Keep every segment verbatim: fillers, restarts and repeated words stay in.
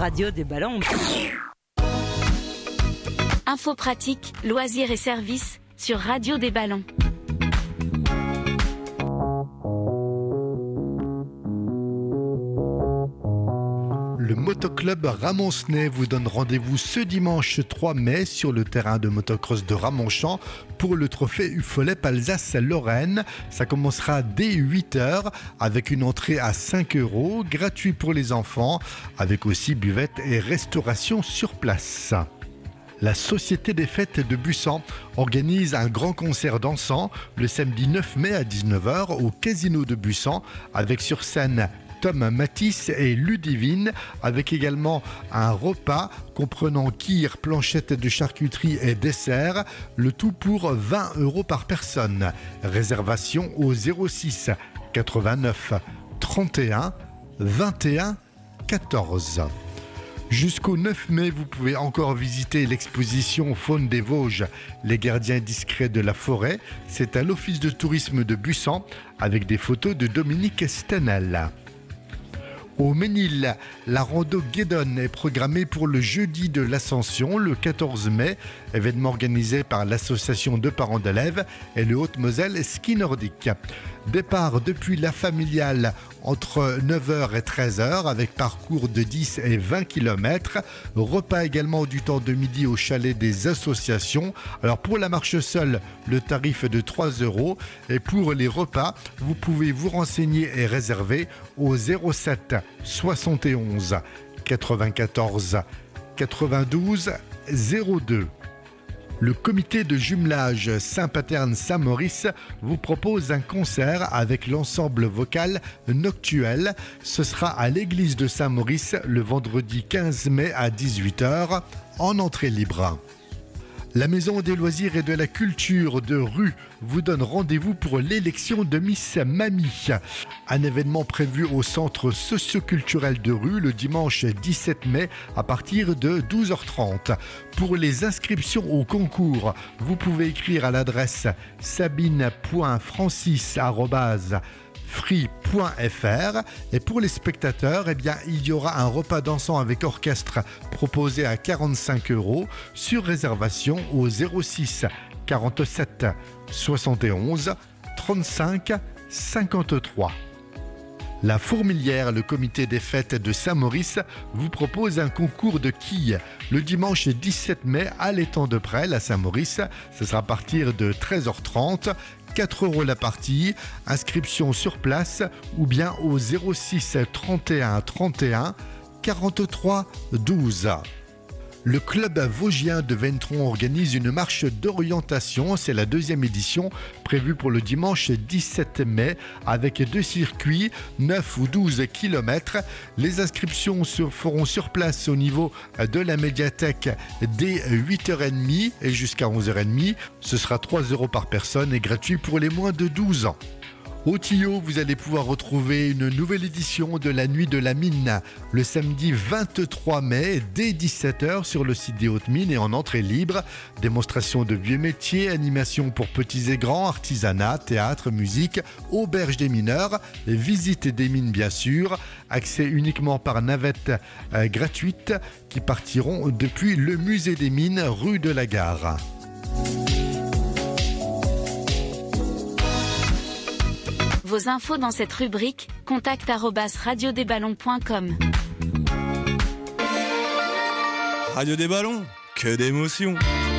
Radio des Ballons. Infos pratiques, loisirs et services sur Radio des Ballons. Le Motoclub Ramoncenais vous donne rendez-vous ce dimanche trois mai sur le terrain de motocross de Ramonchamp pour le trophée U F O L E P Alsace-Lorraine. Ça commencera dès huit heures avec une entrée à cinq euros, gratuit pour les enfants, avec aussi buvette et restauration sur place. La Société des Fêtes de Bussan organise un grand concert dansant le samedi neuf mai à dix-neuf heures au Casino de Bussan avec sur scène Tom Matisse et Ludivine, avec également un repas comprenant kir, planchette de charcuterie et dessert, le tout pour vingt euros par personne. Réservation au zéro six quatre-vingt-neuf trente et un vingt et un quatorze. Jusqu'au neuf mai, vous pouvez encore visiter l'exposition Faune des Vosges, les gardiens discrets de la forêt. C'est à l'office de tourisme de Bussan avec des photos de Dominique Stenel. Au Ménil, la rando Guédon est programmée pour le jeudi de l'Ascension, le quatorze mai, événement organisé par l'association de parents d'élèves et le Haute-Moselle Ski Nordique. Départ depuis la familiale entre neuf heures et treize heures avec parcours de dix et vingt kilomètres. Repas également du temps de midi au chalet des associations. Alors pour la marche seule, le tarif est de trois euros. Et pour les repas, vous pouvez vous renseigner et réserver au zéro sept soixante et onze quatre-vingt-quatorze quatre-vingt-douze zéro deux. Le comité de jumelage Saint-Paterne-Saint-Maurice vous propose un concert avec l'ensemble vocal Noctuel. Ce sera à l'église de Saint-Maurice le vendredi quinze mai à dix-huit heures en entrée libre. La Maison des loisirs et de la culture de Rue vous donne rendez-vous pour l'élection de Miss Mamie. Un événement prévu au centre socioculturel de Rue le dimanche dix-sept mai à partir de douze heures trente. Pour les inscriptions au concours, vous pouvez écrire à l'adresse sabine point francis arobase free point f r. Et pour les spectateurs, eh bien, il y aura un repas dansant avec orchestre proposé à quarante-cinq euros sur réservation au zéro six quarante-sept soixante et onze trente-cinq cinquante-trois. La Fourmilière, le comité des fêtes de Saint-Maurice, vous propose un concours de quilles le dimanche dix-sept mai à l'étang de Presles à Saint-Maurice. Ce sera à partir de treize heures trente. quatre euros la partie, inscription sur place ou bien au zéro six trente et un trente et un quarante-trois douze. Le club vosgien de Ventron organise une marche d'orientation. C'est la deuxième édition prévue pour le dimanche dix-sept mai avec deux circuits, neuf ou douze kilomètres. Les inscriptions se feront sur place au niveau de la médiathèque dès huit heures trente et jusqu'à onze heures trente. Ce sera trois euros par personne et gratuit pour les moins de douze ans. Au Tillot, vous allez pouvoir retrouver une nouvelle édition de la Nuit de la Mine le samedi vingt-trois mai dès dix-sept heures sur le site des Hautes Mines et en entrée libre. Démonstration de vieux métiers, animation pour petits et grands, artisanat, théâtre, musique, auberge des mineurs, visite des mines bien sûr, accès uniquement par navette euh, gratuite qui partiront depuis le musée des mines rue de la Gare. Vos infos dans cette rubrique, contact arobase radio des ballons point com. Radio des Ballons, que d'émotions.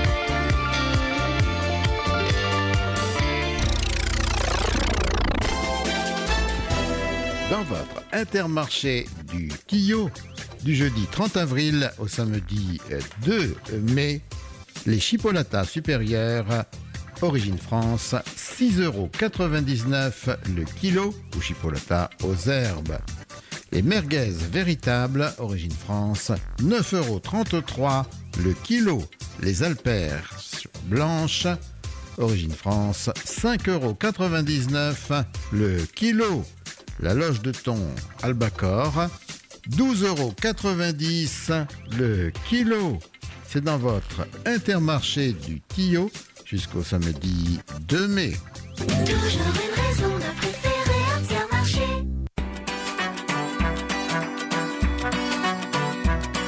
Dans votre Intermarché du Tillot, du jeudi trente avril au samedi deux mai, les chipolatas supérieurs Origine France, six euros quatre-vingt-dix-neuf le kilo ou chipolata aux herbes. Les merguez véritables Origine France, neuf euros trente-trois le kilo. Les alpères blanches Origine France, cinq euros quatre-vingt-dix-neuf le kilo. La loge de thon Albacore, douze euros quatre-vingt-dix le kilo. C'est dans votre Intermarché du Tillot jusqu'au samedi deux mai. Toujours une raison de préférer Intermarché.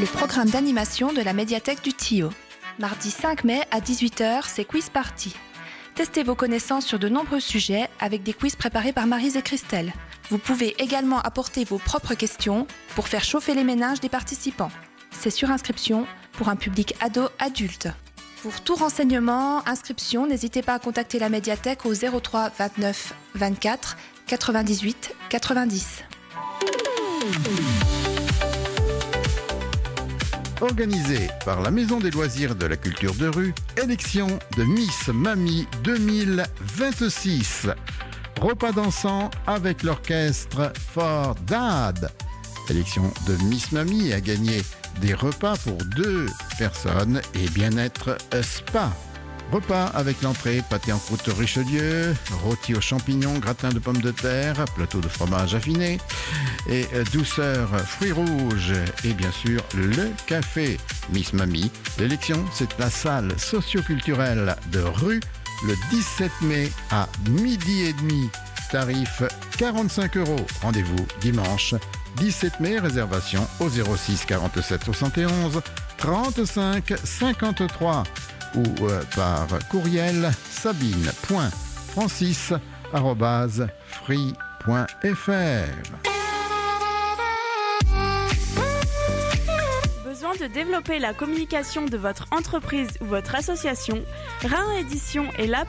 le programme d'animation de la médiathèque du Tillot. Mardi cinq mai à dix-huit heures, c'est Quiz Party. Testez vos connaissances sur de nombreux sujets avec des quiz préparés par Maryse et Christelle. Vous pouvez également apporter vos propres questions pour faire chauffer les méninges des participants. C'est sur inscription pour un public ado-adulte. Pour tout renseignement, inscription, n'hésitez pas à contacter la médiathèque au zéro trois vingt-neuf vingt-quatre quatre-vingt-dix-huit quatre-vingt-dix. Organisé par la Maison des loisirs de la culture de rue, élection de Miss Mamie deux mille vingt-six. Repas dansant avec l'orchestre For Dad. Élection de Miss Mamie a gagné des repas pour deux personnes et bien-être spa. Repas avec l'entrée, pâté en croûte Richelieu, rôti aux champignons, gratin de pommes de terre, plateau de fromage affiné et douceur fruits rouges et bien sûr le café. Miss Mamie, l'élection c'est la salle socio-culturelle de rue le dix-sept mai à midi et demi. Tarif quarante-cinq euros. Rendez-vous dimanche dix-sept mai, réservation au zéro six quarante-sept soixante et onze trente-cinq cinquante-trois ou euh, par courriel sabine point francis arobase free point f r. Besoin de développer la communication de votre entreprise ou votre association? Rhin Édition est là